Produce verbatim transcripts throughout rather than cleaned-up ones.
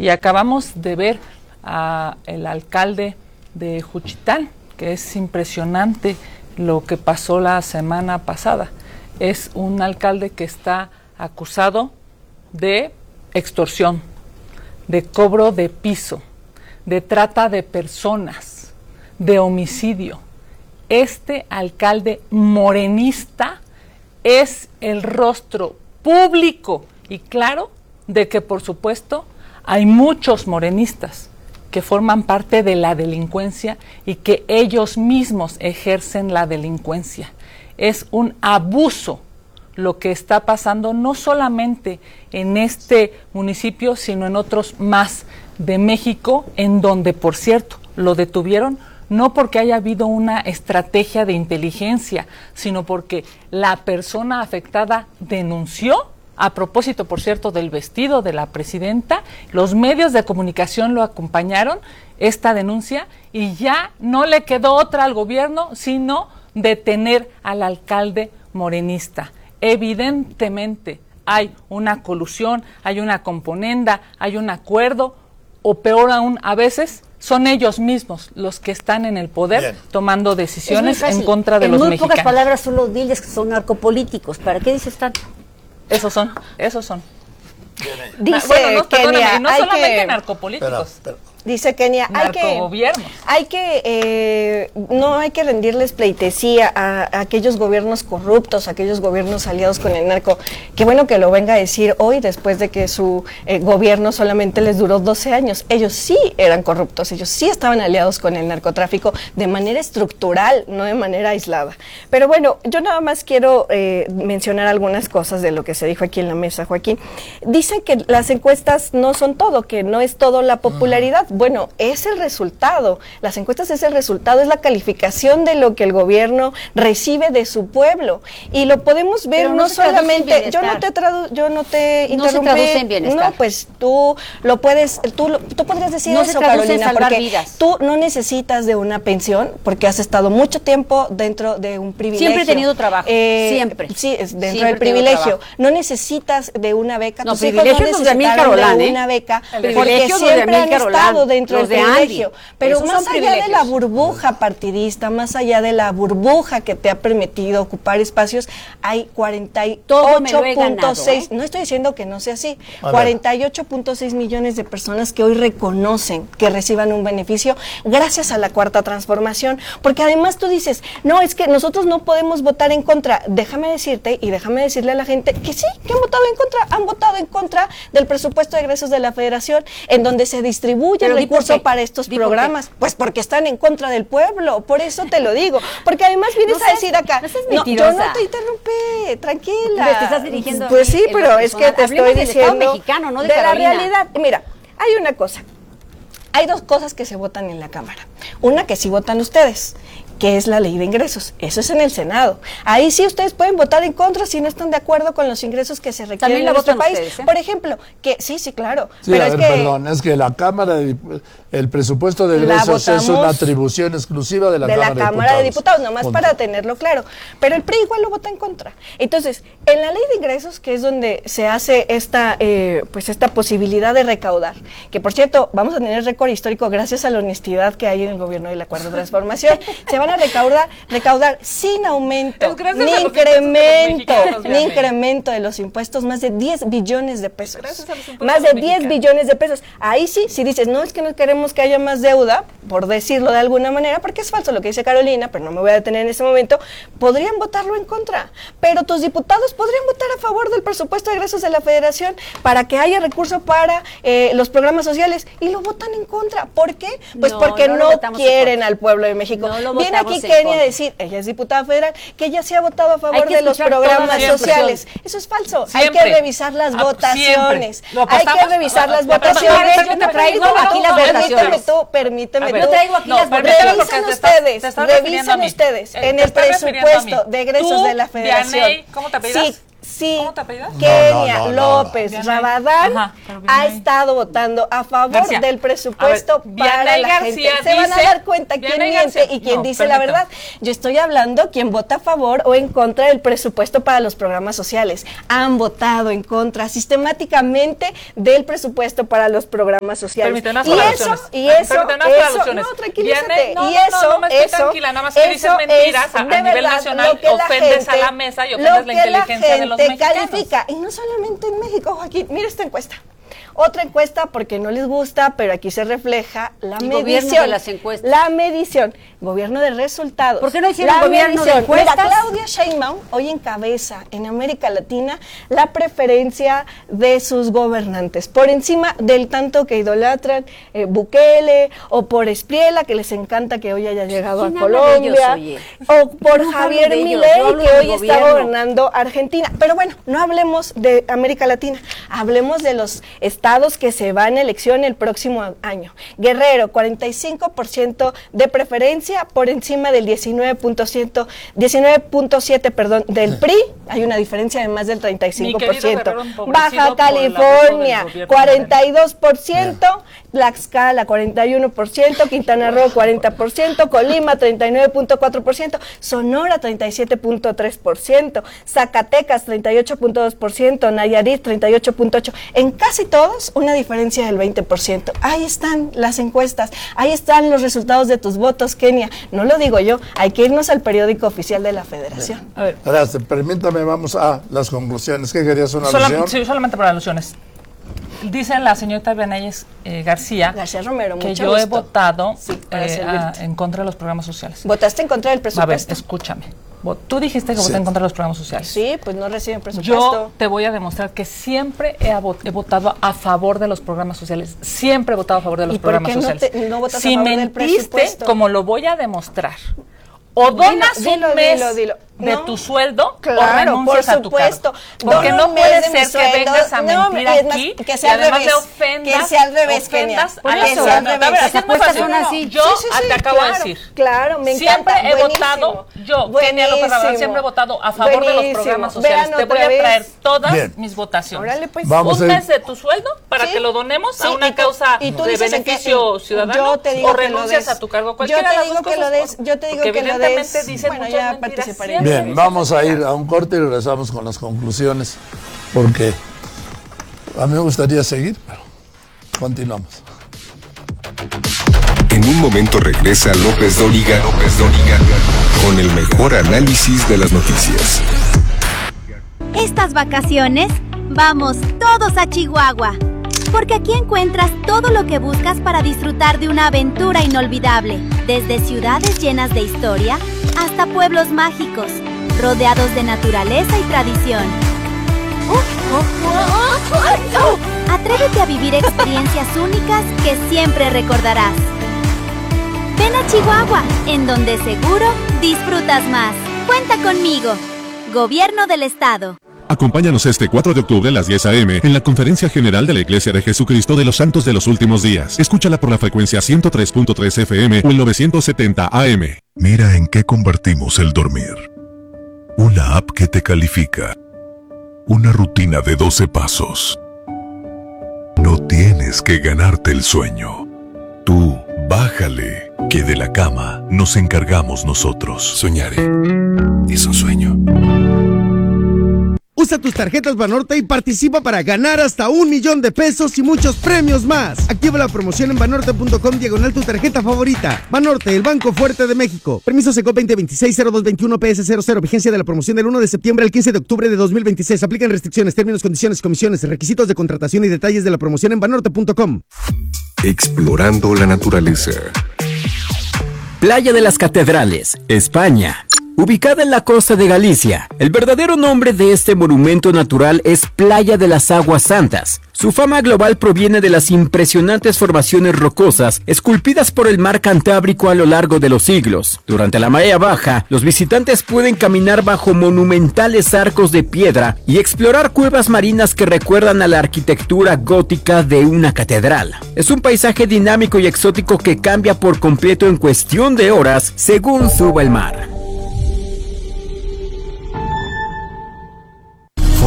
Y acabamos de ver al alcalde de Juchitán, que es impresionante lo que pasó la semana pasada. Es un alcalde que está acusado de extorsión, de cobro de piso, de trata de personas, de homicidio. Este alcalde morenista es el rostro público y claro de que, por supuesto, hay muchos morenistas que forman parte de la delincuencia y que ellos mismos ejercen la delincuencia. Es un abuso lo que está pasando no solamente en este municipio, sino en otros más de México, en donde, por cierto, lo detuvieron no porque haya habido una estrategia de inteligencia, sino porque la persona afectada denunció, a propósito, por cierto, del vestido de la presidenta, los medios de comunicación lo acompañaron, esta denuncia, y ya no le quedó otra al gobierno, sino detener al alcalde morenista. Evidentemente hay una colusión, hay una componenda, hay un acuerdo, o peor aún, a veces son ellos mismos los que están en el poder Bien. tomando decisiones en contra de en los muy mexicanos. En pocas palabras, solo diles que son narcopolíticos. ¿Para qué dices tanto? Esos son, esos son. Dice bueno, no, Kenia, no hay solamente que, narcopolíticos. Pero, pero, dice Kenia, hay que, hay que eh, no hay que rendirles pleitesía a, a aquellos gobiernos corruptos, a aquellos gobiernos aliados con el narco. Qué bueno que lo venga a decir hoy, después de que su eh, gobierno solamente les duró doce años. Ellos sí eran corruptos, ellos sí estaban aliados con el narcotráfico de manera estructural, no de manera aislada. Pero bueno, yo nada más quiero eh, mencionar algunas cosas de lo que se dijo aquí en la mesa, Joaquín. Dicen que las encuestas no son todo, que no es todo la popularidad. Bueno, es el resultado, las encuestas es el resultado, es la calificación de lo que el gobierno recibe de su pueblo, y lo podemos ver no, no solamente, yo no te tradu, yo no te no interrumpí, se traduce en bienestar. No, pues tú lo puedes, tú, tú podrías decir no eso, Carolina, porque vidas. Tú no necesitas de una pensión, porque has estado mucho tiempo dentro de un privilegio. Siempre he tenido trabajo, eh, siempre. Sí, es dentro siempre del privilegio, no necesitas de una beca, no, tus hijos no necesitaron de una beca, porque siempre han estado dentro del privilegio, pero más allá de la burbuja partidista, más allá de la burbuja que te ha permitido ocupar espacios, hay cuarenta y ocho punto seis, ¿eh? No estoy diciendo que no sea así, cuarenta y ocho punto seis millones de personas que hoy reconocen que reciban un beneficio gracias a la Cuarta Transformación, porque además tú dices, no, es que nosotros no podemos votar en contra. Déjame decirte y déjame decirle a la gente que sí, que han votado en contra, han votado en contra del presupuesto de egresos de la Federación, en donde se distribuye el recurso para estos programas, por pues porque están en contra del pueblo, por eso te lo digo, porque además vienes no a decir acá, no, no, yo no te interrumpí, tranquila, te estás dirigiendo pues sí, pero es que te estoy diciendo mexicano, no de, de la Carolina. realidad. Mira, hay una cosa, hay dos cosas que se votan en la Cámara, una que sí votan ustedes, que es la ley de ingresos, eso es en el Senado. Ahí sí ustedes pueden votar en contra si no están de acuerdo con los ingresos que se requieren en nuestro país. Ustedes, ¿eh? Por ejemplo, que sí, sí, claro. Sí, pero a es ver, que, perdón, es que la Cámara, de, el presupuesto de egresos es una atribución exclusiva de la, de Cámara, la Cámara de Diputados, de Diputados nomás Punto. Para tenerlo claro. Pero el P R I igual lo vota en contra. Entonces, en la ley de ingresos, que es donde se hace esta, eh, pues esta posibilidad de recaudar, que por cierto, vamos a tener récord histórico gracias a la honestidad que hay en el gobierno de la Cuarta Transformación, se van a recaudar recaudar sin aumento, ni incremento, ni incremento de los impuestos, más de diez billones de pesos. Más de diez billones de pesos. Ahí sí, si dices, no, es que no queremos que haya más deuda, por decirlo de alguna manera, porque es falso lo que dice Carolina, pero no me voy a detener en ese momento, podrían votarlo en contra. Pero tus diputados podrían votar a favor del presupuesto de egresos de la Federación para que haya recurso para eh, los programas sociales, y lo votan en contra. ¿Por qué? Pues no, porque no, no quieren al pueblo de México. No Viene aquí Kenia a decir, ella es diputada federal, que ella sí ha votado a favor de los programas sociales. Eso es falso. Siempre. Hay que revisar las ah, votaciones. Hay que revisar las votaciones. Yo te traigo aquí las votaciones. Tú, permíteme tú. Yo traigo aquí las votaciones. Revisen ustedes, revisen ustedes en el presupuesto de egresos de la Federación. ¿Cómo te apellidas? Sí. Sí, ¿Cómo te apellidas? Kenia No, no, no, López no. Rabadán Ajá, pero viene ha ahí. estado votando a favor García. del presupuesto A ver, para Vianey la García gente. Se van a dice- dar cuenta quién Vianey miente García- y quién no, dice la permítame. verdad. Yo estoy hablando quién vota a favor o en contra del presupuesto para los programas sociales. Han votado en contra sistemáticamente del presupuesto para los programas sociales. Permíteme unas y eso, traducciones. y eso, Permíteme unas eso, traducciones. no, tranquilízate. Vianey, no, y no, eso, no, no me estoy eso, tranquila, nada más que dices eso mentiras es a- a de nivel verdad nacional, lo que la ofendes a gente- la mesa y lo ofendes la que la inteligencia de los gente mexicanos. califica. Y no solamente en México, Joaquín, mira esta encuesta. Otra encuesta porque no les gusta, pero aquí se refleja la El medición. gobierno de las encuestas. La medición, gobierno de resultados. ¿Por qué no hicieron La gobierno de medición. encuestas? Mira, Claudia Sheinbaum hoy encabeza en América Latina la preferencia de sus gobernantes, por encima del tanto que idolatran eh, Bukele o por Espriella, que les encanta que hoy haya llegado a ¿Quién habla de ellos, Colombia, oye? o por No hablo Javier de ellos, yo Milei, hablo que del hoy está gobierno. gobernando Argentina. Pero bueno, no hablemos de América Latina, hablemos de los estados que se van a elección el próximo año. Guerrero, cuarenta y cinco por ciento de preferencia por encima del diecinueve punto siete, perdón, del P R I. Hay una diferencia de más del treinta y cinco por ciento. Guerrero empobrecido Baja por el abuso del California, gobierno cuarenta y dos por ciento. Tlaxcala, cuarenta y uno por ciento. Quintana Roo, cuarenta por ciento. Colima, treinta y nueve punto cuatro por ciento. Sonora, treinta y siete punto tres por ciento. Zacatecas, treinta y ocho punto dos por ciento. Nayarit, treinta y ocho punto ocho por ciento. En casi todos, una diferencia del veinte por ciento. Ahí están las encuestas, ahí están los resultados de tus votos, Kenia. No lo digo yo, hay que irnos al periódico oficial de la Federación. A ver, Gracias, permítame, vamos a las conclusiones. ¿Qué querías, una solam- alusión? sí, solamente por alusiones. Dice la señorita Vianey eh, García García Romero, que mucho yo he gusto. votado Sí, para eh, servirte. a- en contra de los programas sociales. ¿Votaste en contra del A ver, presupuesto? escúchame. Vo- Tú dijiste que Sí. voté en contra de los programas sociales. Sí, pues no reciben Yo presupuesto. te voy a demostrar que siempre he, avo- he votado a favor de los programas sociales. Siempre he votado a favor de los ¿Y por programas qué no sociales. te- no votas a si favor del mentiste, presupuesto? como lo voy a demostrar, o donas Dilo, dilo, un mes dilo, dilo. de No. tu sueldo Claro, o renuncias por a tu supuesto. cargo. Porque Dono no un mes puede de mi ser que sueldo. vengas a No, mentir es más, aquí que y sea al además revés. le ofendas, Que sea al revés, ofendas Kenia. a la Que sea al ciudadanía. revés. A ver, Las así es muy apuestas fácil. son así. Yo Sí, sí, sí, te acabo claro, de decir. claro, me Siempre encanta, he buenísimo, votado, yo, Kenia López Rabadán, buenísimo, siempre he votado a favor de los buenísimo. programas sociales. Vean Te voy otra a vez. traer todas Bien. mis votaciones. Órale, pues. Vamos un a ir- mes de tu sueldo para Sí. que lo donemos Sí, a una y tú- causa y tú de dices en qué- beneficio ciudadano yo te digo o que lo renuncias des. a tu cargo. Yo Cualquiera te de las digo dos que lo cosas, des, yo te digo porque que lo evidentemente des. dicen Bueno, muchas ya mentiras participaré. siempre. Bien, vamos a ir a un corte y regresamos con las conclusiones, porque a mí me gustaría seguir, pero continuamos. En un momento regresa López Dóriga, López Dóriga, con el mejor análisis de las noticias. Estas vacaciones, vamos todos a Chihuahua, porque aquí encuentras todo lo que buscas para disfrutar de una aventura inolvidable, desde ciudades llenas de historia hasta pueblos mágicos, rodeados de naturaleza y tradición. Atrévete a vivir experiencias únicas que siempre recordarás. Ven a Chihuahua, en donde seguro disfrutas más. Cuenta conmigo. Gobierno del Estado. Acompáñanos este cuatro de octubre a las diez a eme en la Conferencia General de la Iglesia de Jesucristo de los Santos de los Últimos Días. Escúchala por la frecuencia ciento tres punto tres efe eme o el novecientos setenta a eme. Mira en qué convertimos el dormir. Una app que te califica. Una rutina de doce pasos. No tienes que ganarte el sueño. Tú, bájale, que de la cama nos encargamos nosotros. Soñaré. Es un sueño. Usa tus tarjetas Banorte y participa para ganar hasta un millón de pesos y muchos premios más. Activa la promoción en banorte punto com diagonal tu tarjeta favorita. Banorte, el Banco Fuerte de México. Permiso Secop veinte veintiséis cero dos veintiuno P S cero cero. Vigencia de la promoción del uno de septiembre al quince de octubre de dos mil veintiséis. Aplican restricciones, términos, condiciones, comisiones, requisitos de contratación y detalles de la promoción en banorte punto com. Explorando la naturaleza. Playa de las Catedrales, España. Ubicada en la costa de Galicia, el verdadero nombre de este monumento natural es Playa de las Aguas Santas. Su fama global proviene de las impresionantes formaciones rocosas esculpidas por el mar Cantábrico a lo largo de los siglos. Durante la marea baja, los visitantes pueden caminar bajo monumentales arcos de piedra y explorar cuevas marinas que recuerdan a la arquitectura gótica de una catedral. Es un paisaje dinámico y exótico que cambia por completo en cuestión de horas según suba el mar.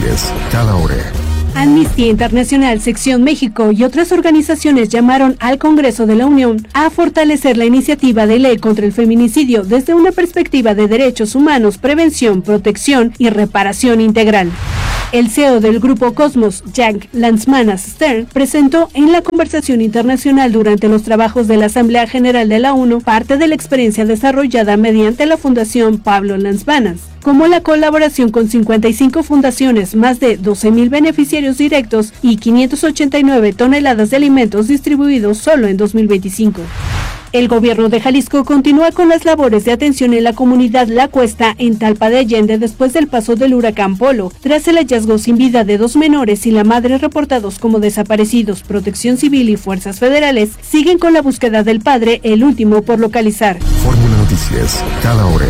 Noticias, cada hora. Amnistía Internacional, Sección México y otras organizaciones llamaron al Congreso de la Unión a fortalecer la iniciativa de ley contra el feminicidio desde una perspectiva de derechos humanos, prevención, protección y reparación integral. El C E O del Grupo Cosmos, Jack Landsmanas Stern, presentó en la conversación internacional durante los trabajos de la Asamblea General de la ONU parte de la experiencia desarrollada mediante la Fundación Pablo Landsmanas, como la colaboración con cincuenta y cinco fundaciones, más de doce mil beneficiarios directos y quinientas ochenta y nueve toneladas de alimentos distribuidos solo en dos mil veinticinco. El gobierno de Jalisco continúa con las labores de atención en la comunidad La Cuesta en Talpa de Allende después del paso del huracán Polo, tras el hallazgo sin vida de dos menores y la madre reportados como desaparecidos. Protección Civil y fuerzas federales siguen con la búsqueda del padre, el último por localizar. Fórmula Noticias, cada hora.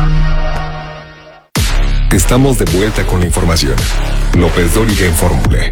Estamos de vuelta con la información. López Dóriga en Fórmula.